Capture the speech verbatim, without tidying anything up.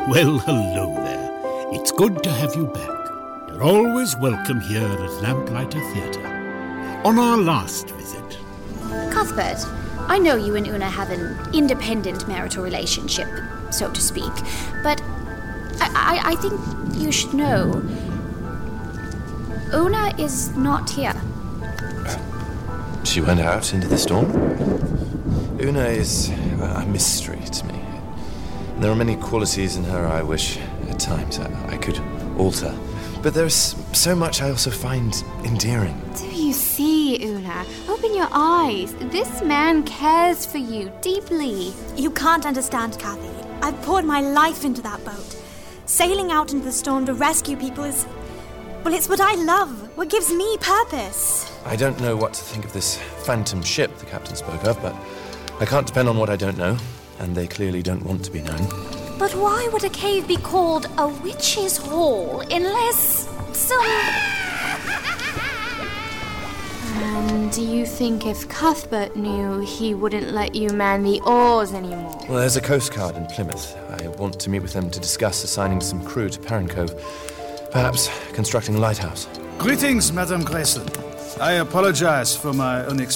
Well, hello there. It's good to have you back. You're always welcome here at Lamplighter Theatre. On our last visit... Cuthbert, I know you and Una have an independent marital relationship, so to speak, but I, I, I think you should know Una is not here. She went out into the storm? Una is a mystery to me. There are many qualities in her I wish, at times, I, I could alter. But there's so much I also find endearing. Do you see, Una? Open your eyes. This man cares for you deeply. You can't understand, Kathy. I've poured my life into that boat. Sailing out into the storm to rescue people is... well, it's what I love, what gives me purpose. I don't know what to think of this phantom ship the captain spoke of, but I can't depend on what I don't know, and they clearly don't want to be known. But why would a cave be called a witch's hall unless some... And do you think if Cuthbert knew, he wouldn't let you man the oars anymore? Well, there's a Coast Guard in Plymouth. I want to meet with them to discuss assigning some crew to Perrin Cove. Perhaps constructing a lighthouse. Greetings, Madame Grayson. I apologize for my unexpected